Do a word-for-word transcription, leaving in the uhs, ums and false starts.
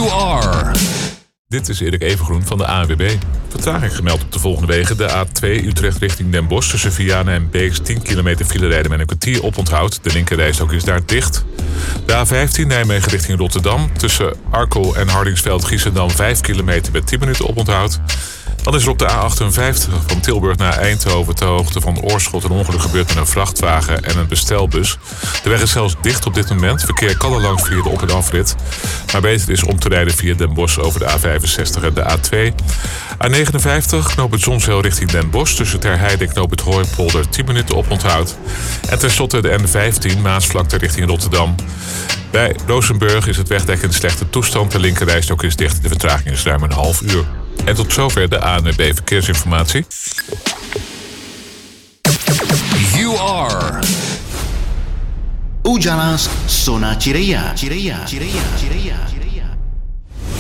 You are. Dit is Erik Evengroen van de A N W B. Vertraging gemeld op de volgende wegen. De A twee Utrecht richting Den Bosch tussen Vianen en Beeks tien kilometer file rijden met een kwartier oponthoud. De linkerrijstrook is daar dicht. De A vijftien Nijmegen richting Rotterdam tussen Arkel en Hardingsveld-Giessendam vijf kilometer met tien minuten oponthoud. Dan is er op de A achtenvijftig van Tilburg naar Eindhoven ter hoogte van Oorschot een ongeluk gebeurd met een vrachtwagen en een bestelbus. De weg is zelfs dicht op dit moment. Verkeer kan er langs via de op- en afrit. Maar beter is om te rijden via Den Bosch over de A vijfenzestig en de A twee. A negenenvijftig knooppunt Zonsheel richting Den Bosch tussen Terheide en knooppunt Hooipolder tien minuten oponthoud. En tenslotte de N vijftien Maasvlakte richting Rotterdam. Bij Rozenburg is het wegdek in slechte toestand. De linkerrijstrook is dicht. De vertraging is ruim een half uur. En tot zover de A N W B Verkeersinformatie. You are. Ujalas Sona Cireia. Cireia. Cireia. Cireia.